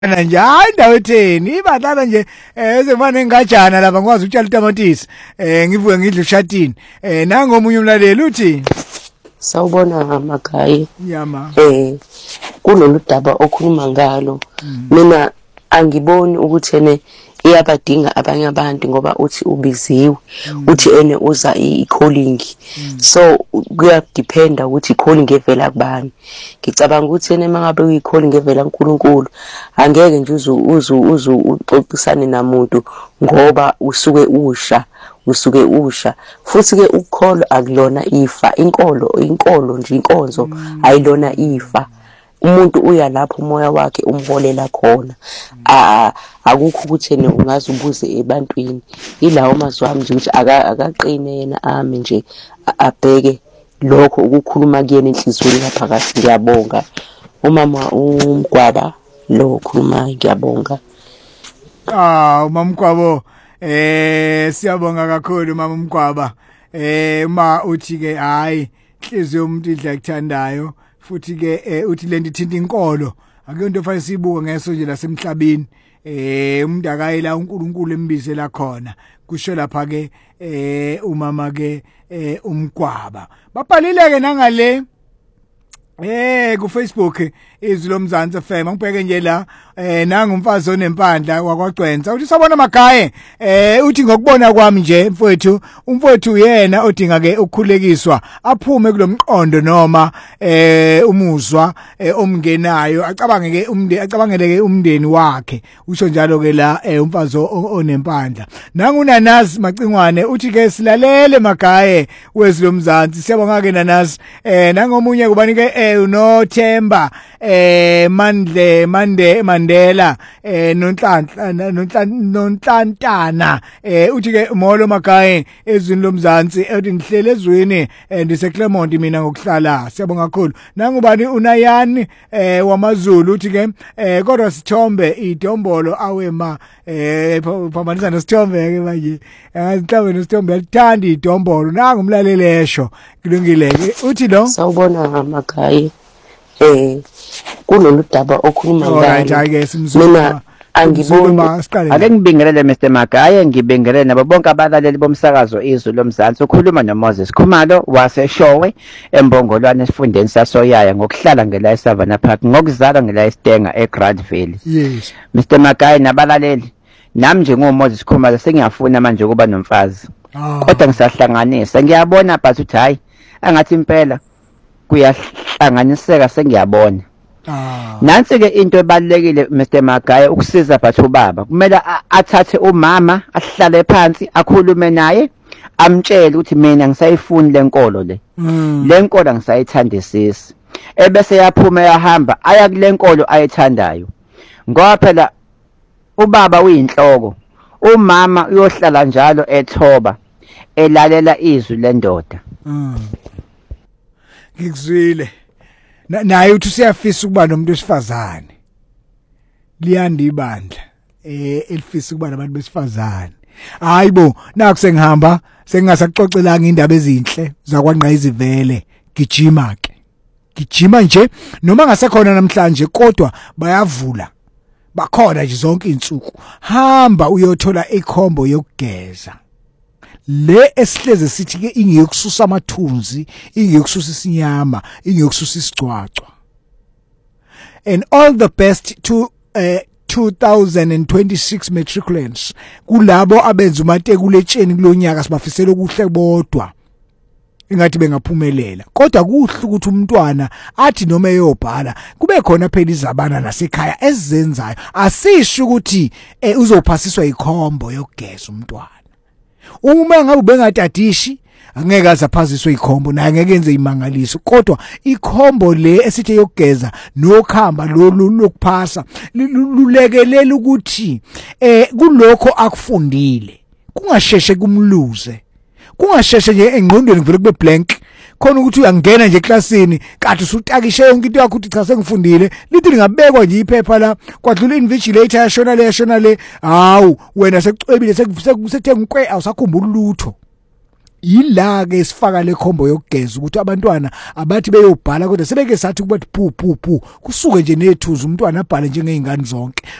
Nje hayi ndawo etheni ibadala nje ezemane ngajana lapha ngikwazi ukutshala utamatisi ngivuke ngidle ushatini nanga omunye umlaleli uthi Sawubona ngamakhaya nyama kulolu daba okhuluma ngalo mina angiboni ukuthi ene iyabadinga abanye abantu ngoba uthi ubiziwe uthi ene uza i-calling so kuyadependa ukuthi i-calling evela kubani. Ngicabanga ukuthi ene mangabe uyi-calling evela kuNkulunkulu angeke nje uxoxisane namuntu ngoba usuke usha futhi ke ukukholwa akulona ifa. Inkolo nje inkonzo ayilona ifa. Umuntu uya lapho umoya wakhe umholela khona akukho ukuthi yena ungaze ubuze ebantwini. Ilawo mazwi ami nje ukuthi akaqine yena ame nje abheke lokho ukukhuluma kuyena enhlizweni ngaphakathi. Ngiyabonga umama uMgwaba lo khulumayo, ngiyabonga. umama Mgwabo siyabonga kakhulu mama Mgwaba uma uthi ke hayi inhliziyo yomuntu idla ekuthandayo futhi ke uthi lento ithinta inkolo akuyonto efanele siyibuke ngeso nje lasemhlabeni umuntu akayila uNkulunkulu embizela khona kusho lapha ke umama ke uMgwaba babhalile ke nangale ku Facebook izwi lomzansi FM ngibheke nje la nanga umfazi onempandla wakwaGcwensa uthi sabona magaye uthi ngokubona kwami nje umfowethu yena odinga ke ukukhulekiswa aphume kulomqondo noma umuzwa omngenayo acabangele ke umndeni wakhe usho njalo ke la umfazi onempandla. Nangunanazi Macingwane uthi ke silalele magaye wezwi lomzansi siyabonga ke nanazi nangomunye kubani ke unoThemba Mandela nonhlantana uthi ke molo magaye ezwini lomzansi ethi ngihlele ezweni ndiseClermont mina ngokuhlala siyabonga kakhulu. Nangubani uNayani wamaZulu uthi ke kodwa sithombe idombolo awema phambanisa nesithombe ke manje ngicabanga nesithombe alithanda idombolo nangumlalelesho kulungile ke uthi lo Sawubona ngamakhaya kulolu daba okhuluma ngalo mina angiboni. Ake ngibingelele Mr Magaye, ngibingelele nabo bonke abalaleli bomsakazo izwi lomzansi. Ukhuluma noMoses Khumalo waseShowe eMbongolwane esifundeni saSoyaya ngokuhlala ngela eSavannah Park ngokuzalwa ngela eStenga eGrandville. Yes Mr Magaye nabalaleli, nami nje ngoMoses Khumalo sengiyafuna manje ukuba nomfazi kodwa ngisahlanganisa ngiyabona but uthi hayi angathi impela kuyahlanganiseka sengiyabona. Nansi ke into ebalekile Mr Magaye ukusiza bathu baba kumele athathe umama ahlale phansi akhulume naye amtshele ukuthi mina ngisayifuni lenkolo lenkolo angisayithandisisi ebese yaphuma yahamba aya kulenkolo ayithandayo ngoba phela ubaba uyinhloko umama uyohlala njalo ethoba elalela izwi lendoda. Ngikuzwile naye uthi siyafisa ukuba nomuntu wesifazane liyanda ibandla elifisa ukuba nabantu besifazane. Hayibo naku sengihamba sengingasaxoxelanga indaba ezinhle zakwanqa izivele gijima nje noma ngasekhona namhlanje kodwa bayavula bakhona nje zonke insuku. Hamba uyothola ikhombo yokugeza le esihleze sithi ke ingeyokususa amathunzi ingeyokususa isinyama ingeyokususa isicwacwa. And all the best to 2026 matriculants kulabo abenza umatekuletsheni kulonyaka sibafisela okuhle bodwa ingathi bengaphumelela kodwa kuhle ukuthi umntwana athi noma eyobhala kube khona phela izabana nasekhaya ezenzayo asisho ukuthi uzophasiswa ikhombo yokugeza umntwana. Uma ngabe bengatadishi angeke azaphaziswe ikhombo naye angeke enze imangaliso kodwa ikhombo le esithi yokugeza nokhamba lokuphasa lulekelela ukuthi kulokho akufundile kungasheshe kumluze kungasheshe nje engqondweni kuvele kube blank khona ukuthi uyangena nje eklasini kade usutakishe yonke into yakho uthi cha sengifundile lithi lingabekwa nje iphepha la kwadlula invigilator yashona le hawu wena sekucwebile sekuthe ngikwe awusakhumbula lutho ila ke sifaka le khombo yokugeza ukuthi abantwana abathi beyobhala kodwa sebeke sathi kubathi phu kusuke nje nethuzo umntwana abhale njengezingane zonke